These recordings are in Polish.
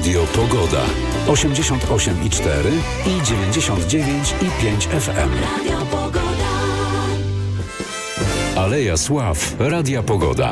Radio Pogoda. 88,4 i 99,5 FM. Radio Pogoda. Aleja Sław. Radia Pogoda.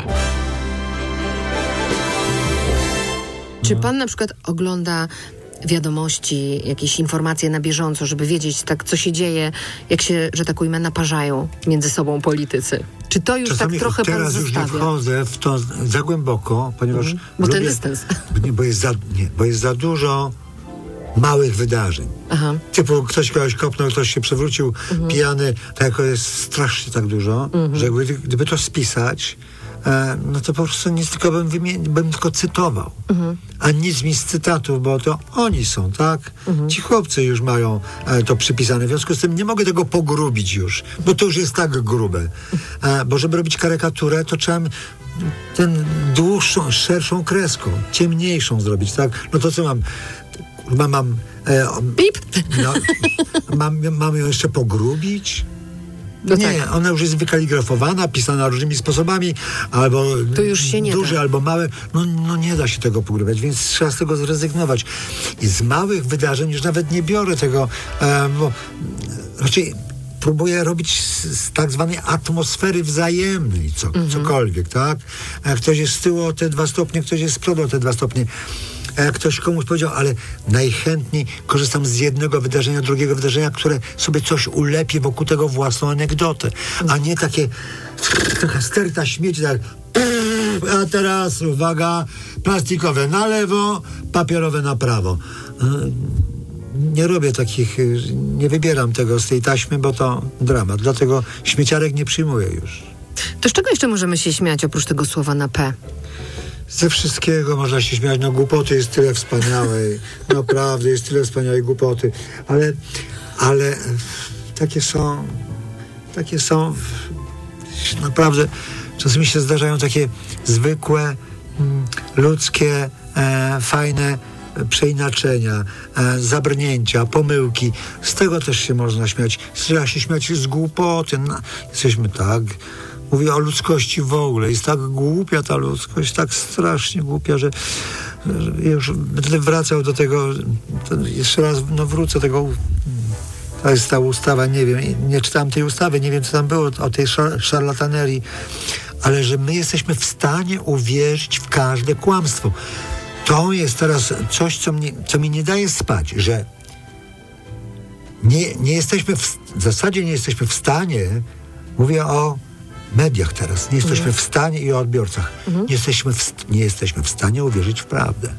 Czy pan na przykład ogląda wiadomości, jakieś informacje na bieżąco, żeby wiedzieć tak, co się dzieje, jak się, że tak ujmę, naparzają między sobą politycy? Czy to już czasami tak trochę pan teraz zostawia? już nie wchodzę w to za głęboko, ponieważ Bo ten dystans. Bo jest za dużo małych wydarzeń. Aha. Typu ktoś kogoś kopnął, ktoś się przewrócił pijany, tego jest strasznie tak dużo, że gdyby to spisać, no to po prostu nic tylko bym tylko cytował. A nic mi z cytatów, bo to oni są, tak? Ci chłopcy już mają to przypisane. W związku z tym nie mogę tego pogrubić już, bo to już jest tak grube. Bo żeby robić karykaturę, to trzeba ten dłuższą, szerszą kreską, ciemniejszą zrobić, tak? No to co mam? Mam Pip! No, mam ją jeszcze pogrubić? No nie, tak. ona już jest wykaligrafowana, pisana różnymi sposobami, albo to już się nie duże, da. albo małe. No nie da się tego pogrubiać, więc trzeba z tego zrezygnować. I z małych wydarzeń już nawet nie biorę tego, bo raczej próbuję robić z tak zwanej atmosfery wzajemnej cokolwiek, tak? Ktoś jest z tyłu o te 2 stopnie, ktoś jest z przodu o te 2 stopnie. Ktoś komuś powiedział, ale najchętniej korzystam z jednego wydarzenia, drugiego wydarzenia, które sobie coś ulepi wokół tego własną anegdotę, a nie taka sterta śmieci, tak. A teraz, uwaga, plastikowe na lewo, papierowe na prawo. Nie robię takich, nie wybieram tego z tej taśmy, bo to dramat. Dlatego śmieciarek nie przyjmuję już. To z czego jeszcze możemy się śmiać, oprócz tego słowa na P? Ze wszystkiego można się śmiać. No głupoty jest tyle wspaniałej. Naprawdę jest tyle wspaniałej głupoty. Ale takie są naprawdę czasami się zdarzają takie zwykłe, ludzkie, fajne przeinaczenia, zabrnięcia, pomyłki. Z tego też się można śmiać. Trzeba się śmiać z głupoty. Jesteśmy tak... Mówię o ludzkości w ogóle. Jest tak głupia ta ludzkość, tak strasznie głupia, że już będę wracał do tego, jeszcze raz wrócę do tego, to jest ta ustawa, nie wiem, nie czytałem tej ustawy, nie wiem, co tam było o tej szarlatanerii, ale że my jesteśmy w stanie uwierzyć w każde kłamstwo. To jest teraz coś, co mi nie daje spać, że nie jesteśmy w zasadzie nie jesteśmy w stanie, mówię o mediach teraz, nie jesteśmy w stanie i o odbiorcach, nie jesteśmy w stanie uwierzyć w prawdę.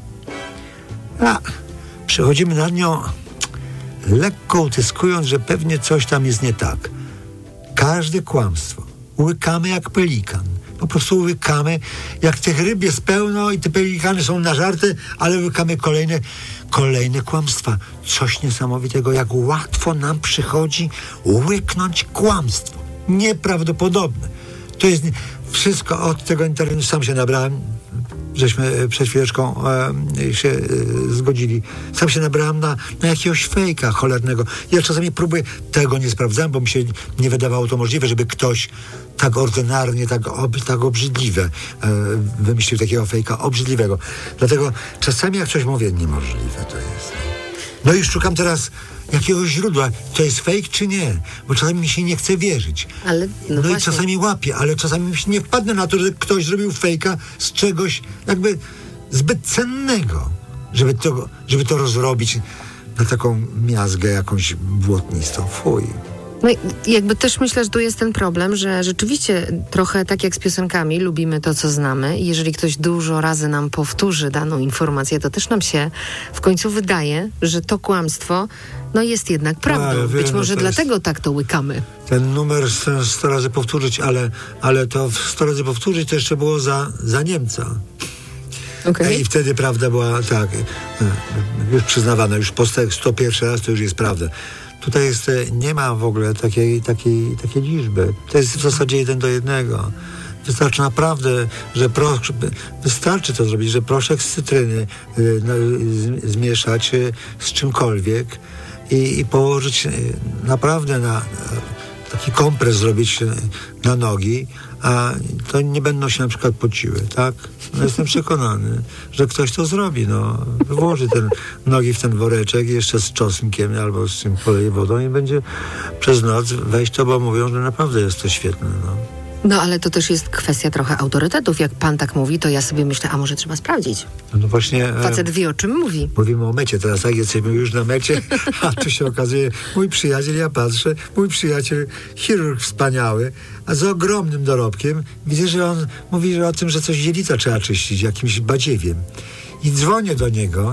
Przechodzimy nad nią lekko utyskując, że pewnie coś tam jest nie tak. Każde kłamstwo łykamy jak pelikan. Po prostu łykamy, jak tych ryb jest pełno i te pelikany są nażarte, ale łykamy kolejne kłamstwa. Coś niesamowitego, jak łatwo nam przychodzi łyknąć kłamstwo. Nieprawdopodobne. To jest wszystko od tego internetu. Sam się nabrałem, żeśmy przed chwileczką się zgodzili. Sam się nabrałem na jakiegoś fejka cholernego. Ja czasami próbuję, tego nie sprawdzałem, bo mi się nie wydawało to możliwe, żeby ktoś tak ordynarnie, tak obrzydliwe wymyślił takiego fejka obrzydliwego. Dlatego czasami jak coś mówię, niemożliwe to jest. No i szukam teraz jakiegoś źródła. To jest fake czy nie? Bo czasami mi się nie chce wierzyć. Ale, no i czasami łapię, ale czasami mi się nie wpadnę na to, że ktoś zrobił fejka z czegoś jakby zbyt cennego, żeby to rozrobić na taką miazgę jakąś błotnistą. Fuj. No i jakby też myślę, że tu jest ten problem, że rzeczywiście trochę tak jak z piosenkami lubimy to, co znamy i jeżeli ktoś dużo razy nam powtórzy daną informację, to też nam się w końcu wydaje, że to kłamstwo jest jednak prawdą. Ja wiem, być może dlatego tak to łykamy. Ten numer 100 razy powtórzyć, ale to 100 razy powtórzyć to jeszcze było za Niemca. Okay. I wtedy prawda była tak, już przyznawana, już po 101 raz to już jest prawda. Tutaj nie ma w ogóle takiej liczby. To jest w zasadzie 1 do 1. Wystarczy naprawdę, że wystarczy to zrobić, że proszek z cytryny zmieszać z czymkolwiek i położyć naprawdę taki kompres zrobić na nogi, a to nie będą się na przykład pociły, tak? No jestem przekonany, że ktoś to zrobi, no. Włoży te nogi w ten woreczek jeszcze z czosnkiem albo z tym poleje wodą i będzie przez noc wejść to, bo mówią, że naprawdę jest to świetne, no. No ale to też jest kwestia trochę autorytetów. Jak pan tak mówi, to ja sobie myślę, a może trzeba sprawdzić. No właśnie. Facet wie, o czym mówi. Mówimy o mecie teraz, tak? Jesteśmy już na mecie, a tu się okazuje, mój przyjaciel, ja patrzę, mój przyjaciel, chirurg wspaniały, a z ogromnym dorobkiem. Widzę, że on mówi że o tym, że coś zielita trzeba czyścić, jakimś badziewiem. I dzwonię do niego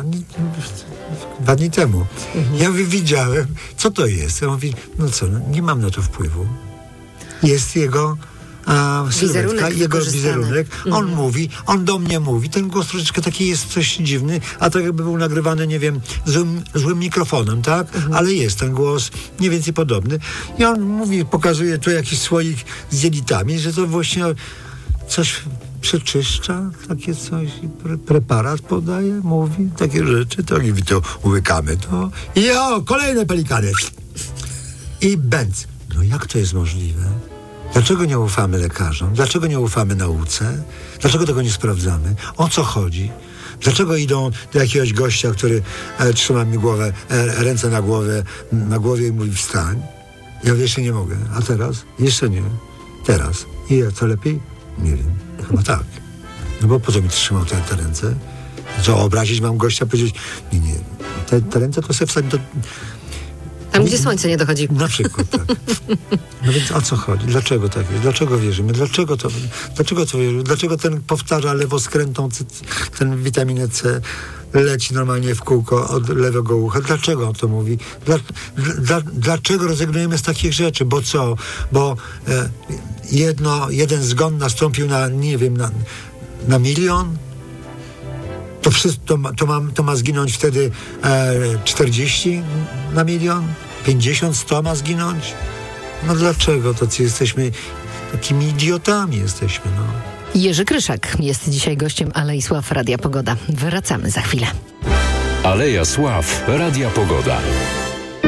2 dni temu. Ja widziałem, co to jest. Ja mówię, no co, no, nie mam na to wpływu. Jest jego sylwetka, jego wizerunek. On mówi, on do mnie mówi. Ten głos troszeczkę taki jest coś dziwny, a tak jakby był nagrywany, nie wiem, złym mikrofonem, tak? Ale jest ten głos mniej więcej podobny. I on mówi, pokazuje tu jakiś słoik z jelitami, że to właśnie coś przeczyszcza, takie coś, preparat podaje, mówi takie rzeczy, to i to łykamy to. I kolejne pelikany. I bęc. No jak to jest możliwe? Dlaczego nie ufamy lekarzom? Dlaczego nie ufamy nauce? Dlaczego tego nie sprawdzamy? O co chodzi? Dlaczego idą do jakiegoś gościa, który trzyma mi głowę, ręce na głowie i mówi wstań? Ja jeszcze nie mogę. A teraz? Jeszcze nie. Teraz. I co lepiej? Nie wiem. Chyba tak. No bo po co mi trzymał te ręce? Co, obrazić mam gościa? Powiedzieć, nie. Te ręce to sobie wstać do... Tam, gdzie słońce nie dochodzi. Na przykład, tak. No więc o co chodzi? Dlaczego tak jest? Dlaczego wierzymy? Dlaczego to wierzymy? Dlaczego ten powtarza lewoskrętą ten witaminę C leci normalnie w kółko od lewego ucha? Dlaczego on to mówi? Dlaczego rezygnujemy z takich rzeczy? Bo co? Bo jeden zgon nastąpił na, nie wiem, na 1 000 000? To ma zginąć wtedy 40 na 1 000 000? 50, 100 ma zginąć? No dlaczego tacy jesteśmy, takimi idiotami jesteśmy, no. Jerzy Kryszak jest dzisiaj gościem Alei Sław Radia Pogoda. Wracamy za chwilę. Aleja Sław Radia Pogoda.